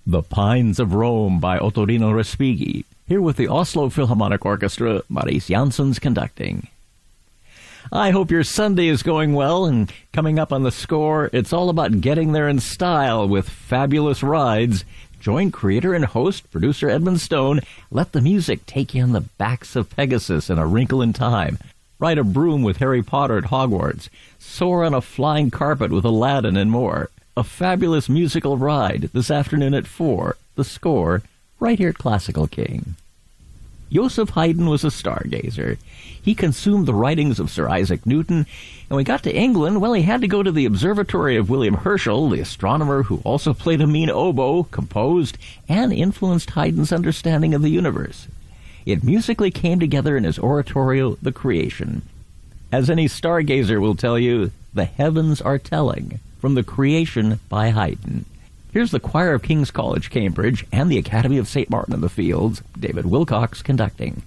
The Pines of Rome by Ottorino Respighi, here with the Oslo Philharmonic Orchestra, Maurice Janssens conducting. I hope your Sunday is going well, and coming up on The Score, it's all about getting there in style with fabulous rides. Join creator and host, producer Edmund Stone. Let the music take you on the backs of Pegasus in A Wrinkle in Time. Ride a broom with Harry Potter at Hogwarts. Soar on a flying carpet with Aladdin and more. A fabulous musical ride this afternoon at 4. The Score, right here at Classical King. Joseph Haydn was a stargazer. He consumed the writings of Sir Isaac Newton, and when he got to England, well, he had to go to the observatory of William Herschel, the astronomer who also played a mean oboe, composed, and influenced Haydn's understanding of the universe. It musically came together in his oratorio, The Creation. As any stargazer will tell you, the heavens are telling, from The Creation by Haydn. Here's the Choir of King's College, Cambridge, and the Academy of St. Martin in the Fields, David Wilcox conducting.